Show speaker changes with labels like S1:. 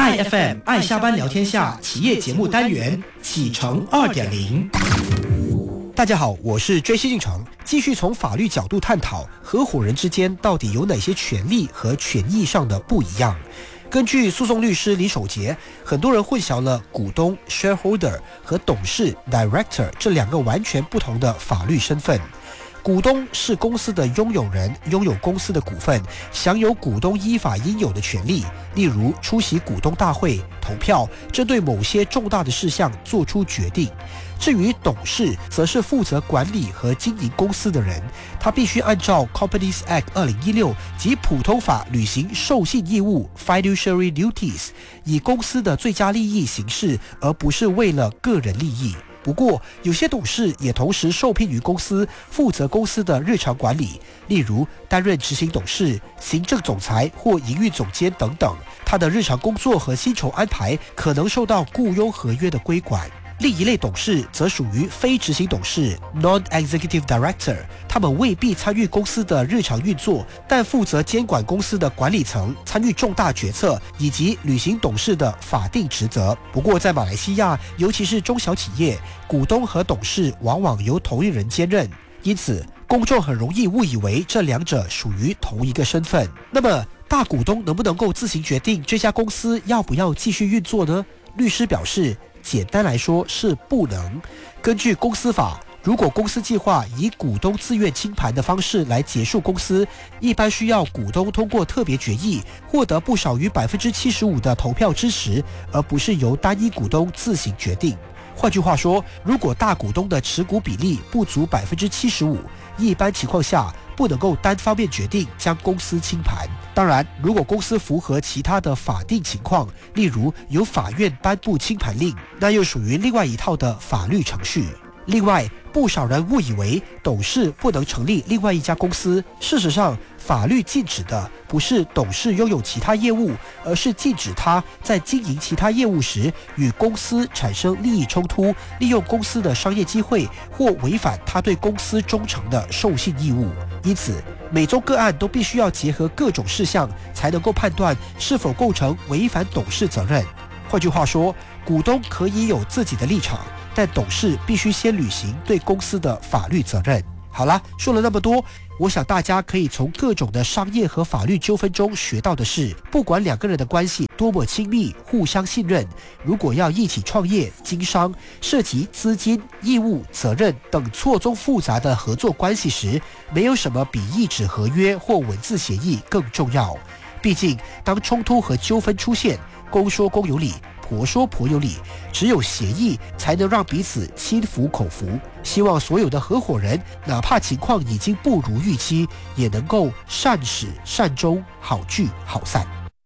S1: 爱 FM 爱下班聊天下企业节目单元启程2.0。
S2: 大家好，我是追西进程，继续从法律角度探讨合伙人之间到底有哪些权利和权益上的不一样。根据诉讼律师李守杰，很多人混淆了股东 shareholder 和董事 director 这两个完全不同的法律身份。股东是公司的拥有人，拥有公司的股份，享有股东依法应有的权利，例如出席股东大会、投票，针对某些重大的事项做出决定。至于董事，则是负责管理和经营公司的人，他必须按照 Companies Act 2016及普通法履行受信义务 fiduciary duties， 以公司的最佳利益行事，而不是为了个人利益。不过，有些董事也同时受聘于公司，负责公司的日常管理，例如担任执行董事、行政总裁或营运总监等等。他的日常工作和薪酬安排可能受到雇佣合约的规管。另一类董事则属于非执行董事 Non-Executive Director， 他们未必参与公司的日常运作，但负责监管公司的管理层，参与重大决策以及履行董事的法定职责。不过在马来西亚，尤其是中小企业，股东和董事往往由同一人兼任，因此公众很容易误以为这两者属于同一个身份。那么大股东能不能够自行决定这家公司要不要继续运作呢？律师表示，简单来说是不能。根据公司法，如果公司计划以股东自愿清盘的方式来结束公司，一般需要股东通过特别决议，获得不少于 75% 的投票支持，而不是由单一股东自行决定。换句话说，如果大股东的持股比例不足 75%， 一般情况下不能够单方面决定将公司清盘。当然，如果公司符合其他的法定情况，例如由法院颁布清盘令，那又属于另外一套的法律程序。另外，不少人误以为董事不能成立另外一家公司，事实上，法律禁止的不是董事拥有其他业务，而是禁止他在经营其他业务时与公司产生利益冲突，利用公司的商业机会或违反他对公司忠诚的受信义务。因此，每宗个案都必须要结合各种事项，才能够判断是否构成违反董事责任。换句话说，股东可以有自己的立场，但董事必须先履行对公司的法律责任。好了，说了那么多，我想大家可以从各种的商业和法律纠纷中学到的是，不管两个人的关系多么亲密，互相信任，如果要一起创业、经商，涉及资金、义务、责任等错综复杂的合作关系时，没有什么比一纸合约或文字协议更重要。毕竟，当冲突和纠纷出现，公说公有理，婆说婆有理，只有协议才能让彼此心服口服。希望所有的合伙人，哪怕情况已经不如预期，也能够善始善终，好聚好散。